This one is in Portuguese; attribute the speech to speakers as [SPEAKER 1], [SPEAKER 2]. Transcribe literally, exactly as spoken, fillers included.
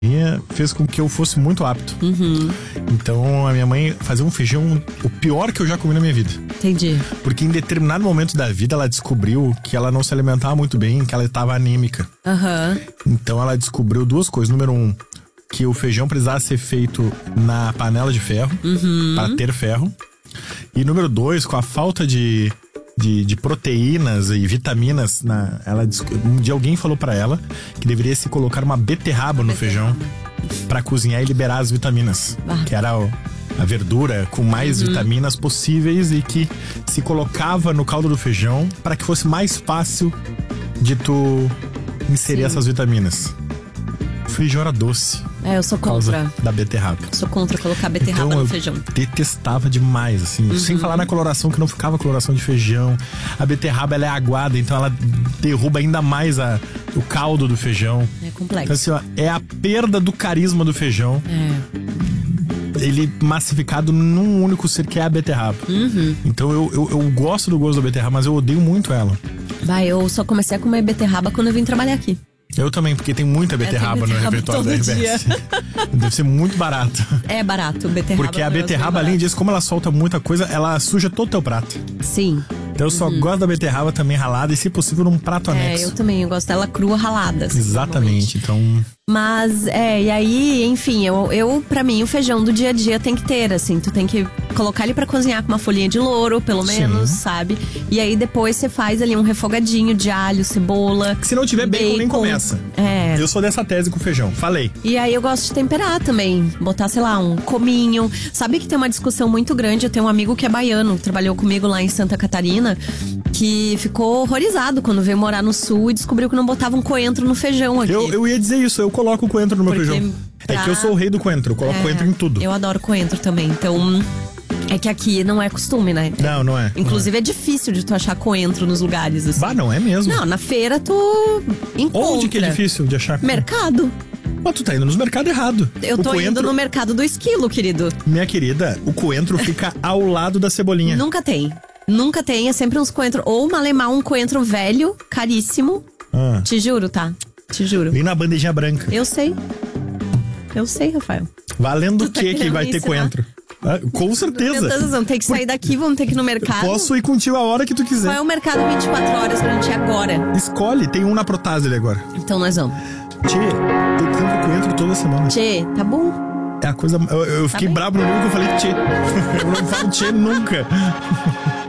[SPEAKER 1] fez com que eu fosse muito apto.
[SPEAKER 2] Uhum.
[SPEAKER 1] Então a minha mãe fazia um feijão, o pior que eu já comi na minha vida.
[SPEAKER 2] Entendi.
[SPEAKER 1] Porque em determinado momento da vida ela descobriu que ela não se alimentava muito bem, que ela estava anêmica.
[SPEAKER 2] Aham.
[SPEAKER 1] Então ela descobriu duas coisas. Número um, que o feijão precisava ser feito na panela de ferro,
[SPEAKER 2] Uhum.
[SPEAKER 1] para ter ferro. E número dois, com a falta de, de, de proteínas e vitaminas, na, ela, um dia alguém falou pra ela que deveria se colocar uma beterraba no feijão pra cozinhar e liberar as vitaminas.
[SPEAKER 2] Ah.
[SPEAKER 1] Que era o, a verdura com mais
[SPEAKER 2] Uhum.
[SPEAKER 1] vitaminas possíveis e que se colocava no caldo do feijão para que fosse mais fácil de tu inserir
[SPEAKER 2] Sim.
[SPEAKER 1] essas vitaminas. O feijão era doce.
[SPEAKER 2] É, eu sou
[SPEAKER 1] Por causa
[SPEAKER 2] contra.
[SPEAKER 1] da beterraba.
[SPEAKER 2] Sou contra colocar beterraba
[SPEAKER 1] Então,
[SPEAKER 2] no
[SPEAKER 1] eu
[SPEAKER 2] feijão.
[SPEAKER 1] detestava demais, assim.
[SPEAKER 2] Uhum.
[SPEAKER 1] Sem falar na coloração, que não ficava coloração de feijão. A beterraba, ela é aguada, então ela derruba ainda mais a, o caldo do feijão.
[SPEAKER 2] É
[SPEAKER 1] Então,
[SPEAKER 2] complexo.
[SPEAKER 1] assim, ó, é a perda do carisma do feijão.
[SPEAKER 2] É.
[SPEAKER 1] Ele massificado num único ser, que é a beterraba.
[SPEAKER 2] Uhum.
[SPEAKER 1] Então, eu, eu, eu gosto do gosto da beterraba, mas eu odeio muito ela.
[SPEAKER 2] Vai, eu só comecei a comer beterraba quando eu vim trabalhar aqui.
[SPEAKER 1] Eu também, porque tem muita beterraba,
[SPEAKER 2] beterraba
[SPEAKER 1] no repertório da
[SPEAKER 2] todo
[SPEAKER 1] R B S. Deve ser muito barato.
[SPEAKER 2] É barato, beterraba.
[SPEAKER 1] Porque a
[SPEAKER 2] é um negócio
[SPEAKER 1] beterraba,
[SPEAKER 2] bem
[SPEAKER 1] além
[SPEAKER 2] barato.
[SPEAKER 1] disso, como ela solta muita coisa, ela suja todo o teu prato.
[SPEAKER 2] Sim.
[SPEAKER 1] Então eu só gosto da beterraba também ralada e, se possível, num prato
[SPEAKER 2] É,
[SPEAKER 1] anexo.
[SPEAKER 2] eu também, eu gosto dela crua ralada. assim,
[SPEAKER 1] Exatamente, então...
[SPEAKER 2] Mas, é, e aí, enfim, eu, eu, pra mim, o feijão do dia a dia tem que ter, assim, tu tem que colocar ele pra cozinhar com uma folhinha de louro, pelo menos,
[SPEAKER 1] Sim.
[SPEAKER 2] sabe? E aí depois você faz ali um refogadinho de alho, cebola.
[SPEAKER 1] Se não tiver bacon, nem começa.
[SPEAKER 2] É.
[SPEAKER 1] Eu sou dessa tese com feijão, falei.
[SPEAKER 2] E aí eu gosto de temperar também, botar, sei lá, um cominho. Sabe que tem uma discussão muito grande, eu tenho um amigo que é baiano, trabalhou comigo lá em Santa Catarina, que ficou horrorizado quando veio morar no sul e descobriu que não botava um coentro no feijão aqui.
[SPEAKER 1] Eu, eu ia dizer isso, eu coloco o coentro no meu
[SPEAKER 2] Porque
[SPEAKER 1] feijão.
[SPEAKER 2] pra-
[SPEAKER 1] É que eu sou o rei do coentro, eu coloco
[SPEAKER 2] É,
[SPEAKER 1] coentro em tudo.
[SPEAKER 2] Eu adoro coentro também, então... É que aqui não é costume, né?
[SPEAKER 1] Não, não é.
[SPEAKER 2] Inclusive é difícil de tu achar coentro nos lugares, assim.
[SPEAKER 1] Bah, não é mesmo.
[SPEAKER 2] Não, na feira tu encontra.
[SPEAKER 1] Onde que é difícil de achar?
[SPEAKER 2] Mercado.
[SPEAKER 1] Mas tu tá indo nos mercados errados.
[SPEAKER 2] Eu
[SPEAKER 1] o
[SPEAKER 2] tô
[SPEAKER 1] coentro,
[SPEAKER 2] indo no mercado do esquilo, querido.
[SPEAKER 1] Minha querida, o coentro fica ao lado da cebolinha.
[SPEAKER 2] Nunca tem. Nunca tem, é sempre uns coentros. Ou malemar um coentro velho, caríssimo.
[SPEAKER 1] Ah,
[SPEAKER 2] Te juro, tá? Te juro.
[SPEAKER 1] vem na bandejinha branca.
[SPEAKER 2] Eu sei. Eu sei, Rafael.
[SPEAKER 1] Valendo o
[SPEAKER 2] Tu tá
[SPEAKER 1] que que
[SPEAKER 2] querendo
[SPEAKER 1] vai
[SPEAKER 2] me
[SPEAKER 1] ter
[SPEAKER 2] ensinar?
[SPEAKER 1] coentro? Ah, com certeza.
[SPEAKER 2] Vamos ter que sair daqui, vamos ter que ir no mercado.
[SPEAKER 1] Posso ir contigo a hora que tu
[SPEAKER 2] Qual
[SPEAKER 1] quiser.
[SPEAKER 2] é o mercado vinte e quatro horas pra gente ir agora?
[SPEAKER 1] Escolhe, tem um na Protásile agora.
[SPEAKER 2] Então nós vamos.
[SPEAKER 1] Tchê, eu compro coentro toda semana.
[SPEAKER 2] Tchê, tá bom?
[SPEAKER 1] É a coisa. Eu, eu fiquei
[SPEAKER 2] bem.
[SPEAKER 1] brabo no nível que eu falei tchê. Eu não falo tchê nunca.